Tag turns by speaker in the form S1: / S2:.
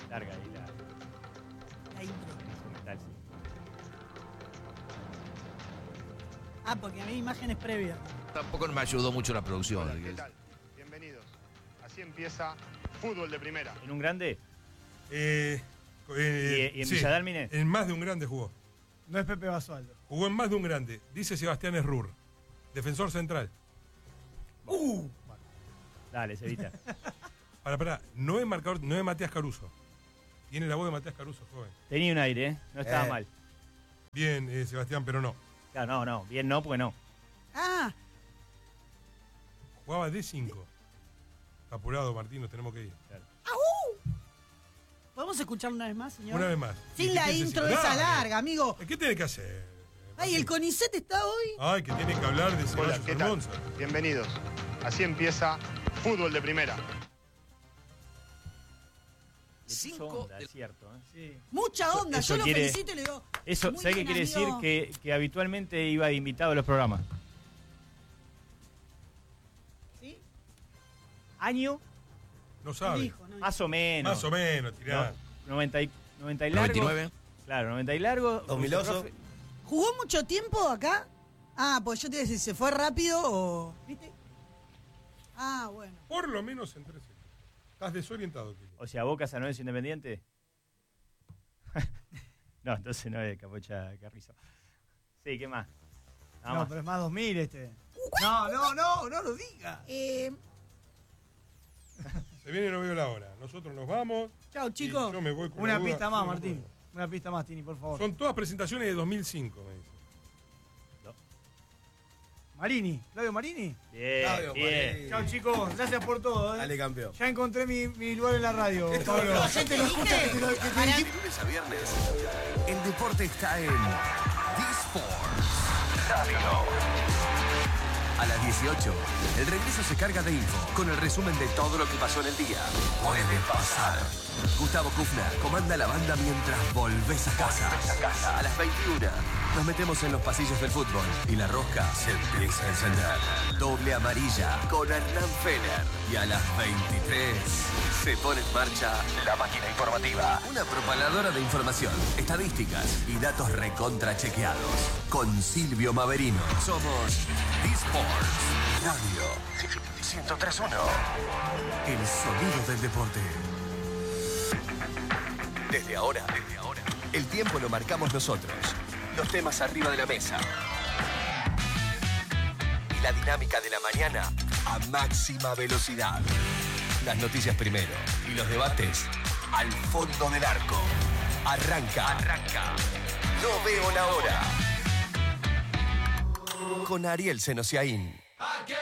S1: Larga ahí
S2: La intro.
S1: instrumental, sí.
S2: Ah, porque había imágenes previas.
S3: Tampoco me ayudó mucho la producción.
S4: Hola, ¿qué tal? Bienvenidos. Así empieza Fútbol de Primera.
S1: ¿En un grande? ¿Y en
S5: sí,
S1: Villa Dálmine?
S5: En más de un grande jugó.
S6: No es Pepe Basualdo.
S5: Jugó en más de un grande. Dice Sebastián Esrur, defensor central.
S1: Dale, Cevita.
S5: Pará. No es marcador, no es Matías Caruso. Tiene la voz de Matías Caruso, joven.
S1: Tenía un aire, ¿eh? No estaba mal.
S5: Bien, Sebastián, pero no.
S1: Claro, no. Bien no, porque no.
S2: Ah,
S5: Jugaba de 5. Está apurado, Martín, nos tenemos que ir.
S2: ¿podemos escucharlo una vez más, señor?
S5: Una vez más.
S2: Sin la intro esa
S5: Dale.
S2: larga, amigo.
S5: ¿Qué tiene que hacer?
S2: Ay, el CONICET está hoy.
S5: Ay, que tiene que hablar de
S4: Hola,
S5: Ceballos
S4: ¿qué tal?
S5: Almonza.
S4: Bienvenidos. Así empieza Fútbol de Primera.
S1: Le puso
S3: 5
S1: onda, es cierto, ¿eh?
S6: Sí.
S2: Mucha onda.
S1: Eso
S2: Yo lo
S1: quiere-
S2: felicito y le digo.
S1: Eso,
S2: muy
S1: ¿sabes qué
S2: bien,
S1: quiere
S2: amigo.
S1: decir? Que habitualmente iba de invitado a los programas.
S2: ¿Sí?
S1: ¿Año?
S5: No sabe.
S2: Dijo, no,
S1: Más o menos.
S5: Más o menos, tirá.
S1: No, 90 y largo.
S3: 99.
S1: Claro, 90 y largo.
S7: 2008.
S1: Profe-
S2: ¿Jugó mucho tiempo acá? Ah, pues yo te iba a decir, ¿se fue rápido o...? ¿Viste? Ah, bueno.
S5: Por lo menos en 13. Estás desorientado, Kili.
S1: O sea, Boca San Lorenzo Independiente. No, entonces no es Capocha Carrizo. Sí, ¿qué más? Nada
S6: No,
S1: más.
S6: pero es más 2000 este. No lo diga.
S5: Se viene y no veo la hora. Nosotros nos vamos.
S2: Chao,
S5: y
S2: chicos.
S5: Yo me voy con
S6: Una
S5: la duda.
S6: pista más,
S5: Sí, no
S6: Martín.
S5: puedo.
S6: Una pista más, Tini, por favor.
S5: Son todas presentaciones de 2005, me dice.
S6: Marini, Claudio Marini.
S1: Bien,
S7: Claudio,
S1: bien.
S7: Marini.
S6: Chao, chicos. Gracias por todo.
S7: Dale, campeón.
S6: Ya encontré mi lugar en la radio, Pablo.
S2: No, yo te lo escuché.
S7: De lunes a viernes, el deporte está en D-Sports Radio. A las 18, el regreso se carga de info con el resumen de todo lo que pasó en el día. Puede pasar. Gustavo Kufner comanda la banda mientras volvés a casa. A las 21, nos metemos en los pasillos del fútbol y la rosca se empieza a encender. Doble amarilla con Hernán Feller. Y a las 23, se pone en marcha la máquina informativa. Una propaladora de información, estadísticas y datos recontra chequeados. Con Silvio Maverino. Somos D-Sports Radio 103.1. El sonido del deporte. Desde ahora, el tiempo lo marcamos nosotros. Los temas arriba de la mesa. Y la dinámica de la mañana a máxima velocidad. Las noticias primero y los debates al fondo del arco. Arranca. No veo la hora. Con Ariel Senosiaín.